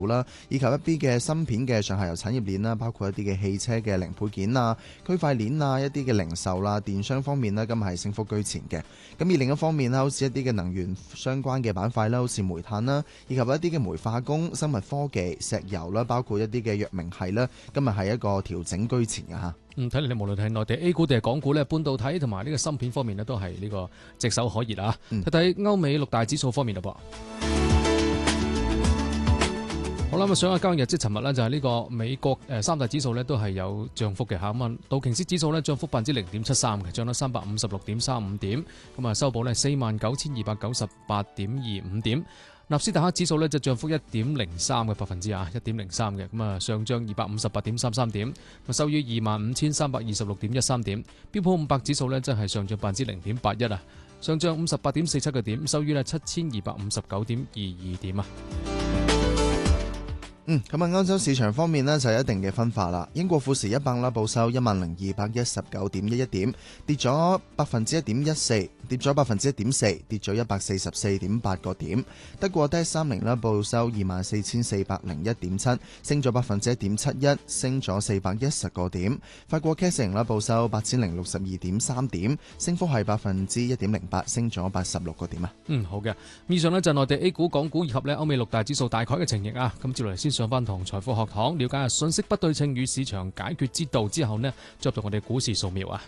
啦，以及一啲嘅芯片嘅上下游產業鏈啦，包括一啲嘅汽車嘅零配件啊、區塊鏈啊、一啲嘅零售啦、電商方面呢，今日係升幅居前嘅。咁而另一方面啦，好似一啲嘅能源相關嘅板塊啦，好似煤炭啦，以及一啲嘅煤化工、生物科技、石油啦，包括一啲嘅藥明系啦，今日係一個調整居前嘅嚇。 睇嚟你無論係內地 A 股定係港股咧，半導體同埋呢個芯片方面咧，都係呢個炙手可熱啊！睇睇歐美六大指數方面啦噃。好啦，咁上個交易日即係尋日咧，就係呢個美國三大指數咧都係有漲幅嘅嚇。咁道瓊斯指數咧漲幅0.73%嘅，漲到356.35點，咁啊收報咧49,298.25點。納斯達克指數咧就漲幅1.03%嘅1.03%嘅，咁啊上漲258.33點，收於25,326.13點。標普500指數咧真係上漲0.81%啊，上漲58.47個點，收於咧7,259.22點啊。 咁啊，歐洲市場方面呢，就有一定嘅分化啦。英國富時100啦，報收10,219.11點，跌咗1.14%，跌咗1.4%，跌咗144.8個點。德國 DAX 30啦，報收24,401.7，升咗1.71%，升咗410個點。法國 CAC 40啦，報收8,062.3點，升幅係1.08%，升咗86個點啊。 好嘅。以上呢就內地 A 股、港股以及呢歐美六大指數大概嘅情形啊。咁接落嚟先上翻同財富學堂了解下信息不對稱與市場解決之道之後呢，再入到我哋股市掃描啊。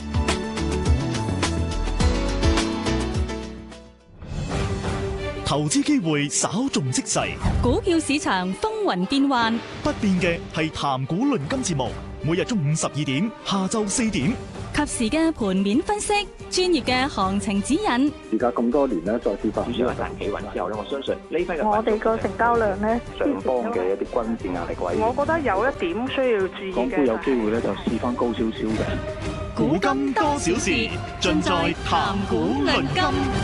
投資機會稍縱即逝， 股票市場風雲變幻， 不變嘅係談股論金節目，每日中午12點、下晝4點， 及時嘅盤面分析，專業嘅行情指引。 而家咁多年咧，再次發展主要係大企穩之後咧，我相信呢批嘅我哋個成交量咧， 上方嘅一啲均線壓力位， 我覺得有一點需要注意嘅。 港股有機會咧就試翻高少少嘅。 古今多少事，盡在談股論金。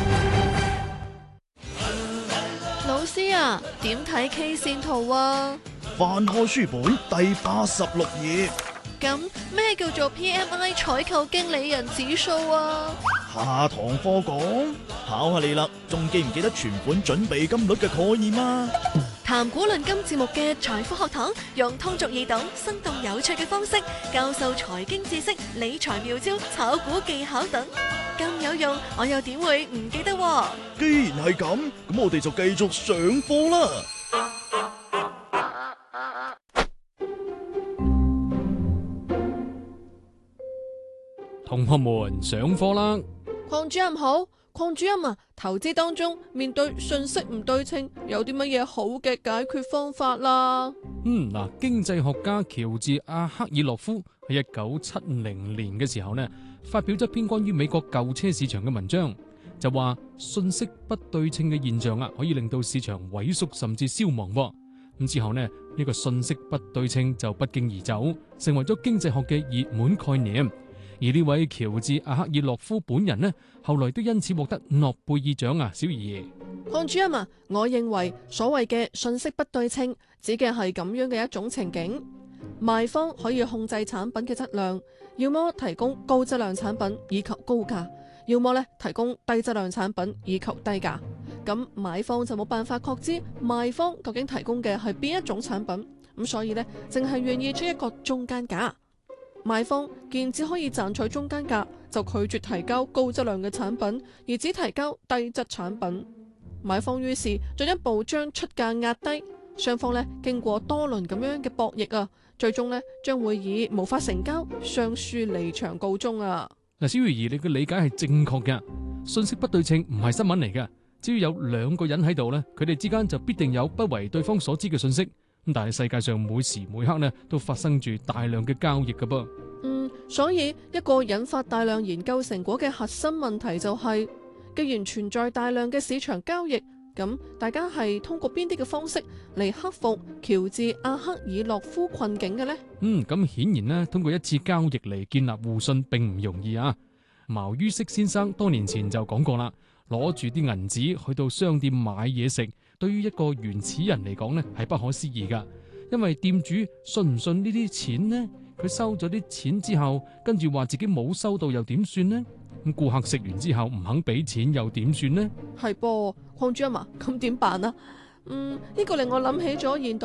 老師啊，點睇 K 線圖啊？ 翻開書本第86頁。 咁咩叫做 PMI 採購經理人指數啊？ 下堂課講，考下你啦，仲記唔記得存款準備金率嘅概念啊？ 談股論金節目嘅財富學堂，用通俗易懂、生動有趣嘅方式教授財經知識、理財妙招、炒股技巧等，咁有用，我又點會唔記得喎？ 既然係咁，咁我哋就繼續上課啦。 同學們上課啦！ 鄺主任好，鄺主任啊，投資當中面對信息唔對稱，有啲乜嘢好嘅解決方法啦？ 經濟學家喬治阿克爾洛夫喺1970年嘅時候呢，發表咗一篇關於美國舊車市場嘅文章，就話信息不對稱嘅現象可以令到市場萎縮甚至消亡。咁之後呢，呢個信息不對稱就不脛而走，成為咗經濟學嘅熱門概念。而呢位喬治阿克爾洛夫本人呢，後來都因此獲得諾貝爾獎啊！小儀， 鄺主任啊，我認為所謂嘅信息不對稱，指嘅係咁樣嘅一種情景：賣方可以控制產品嘅質量，要麼提供高質量產品以求高價，要麼提供低質量產品以求低價。咁買方就冇辦法確知賣方究竟提供嘅係邊一種產品，咁所以呢，淨係願意出一個中間價。賣方見只可以賺取中間價，就拒絕提交高質量嘅產品，而只提交低質產品。買方於是進一步將出價壓低，雙方經過多輪咁樣嘅博弈啊，最終將會以無法成交、雙輸離場告終啊！ 嗱，小儀，你嘅理解係正確嘅，信息不對稱唔係新聞嚟嘅，只要有兩個人喺度，佢哋之間就必定有不為對方所知嘅信息。但係世界上每時每刻都發生住大量嘅交易㗎噃。 所以一個引發大量研究成果嘅核心問題就係，既然存在大量嘅市場交易，咁大家係通過邊啲嘅方式嚟克服喬治阿克爾洛夫困境嘅呢？ 咁顯然通過一次交易嚟建立互信並唔容易啊。茅于軾先生多年前就講過啦，攞住啲銀紙去到商店買嘢食，對於一個原始人嚟講係不可思議噶，因為店主信唔信呢啲錢呢？佢收咗啲錢之後，跟住話自己冇收到又點算呢？咁顧客食完之後唔肯俾錢又點算呢？ 係噃，鄺主任啊，咁點辦啊？ 呢個令我諗起咗現代